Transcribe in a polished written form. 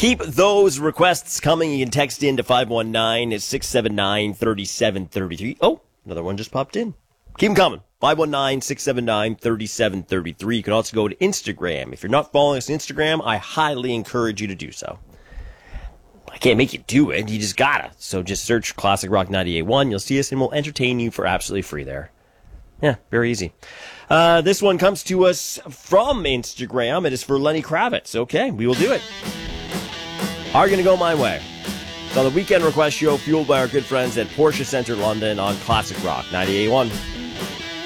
Keep those requests coming. You can text in to 519-679-3733. Oh, another one just popped in. Keep them coming. 519-679-3733. You can also go to Instagram. If you're not following us on Instagram, I highly encourage you to do so. I can't make you do it. You just gotta. So just search Classic Rock 98.1. You'll see us, and we'll entertain you for absolutely free there. Yeah, very easy. This one comes to us from Instagram. It is for Lenny Kravitz. Okay, we will do it. Are going to go my way. It's on the Weekend Request Show, fueled by our good friends at Porsche Centre London on Classic Rock 98.1.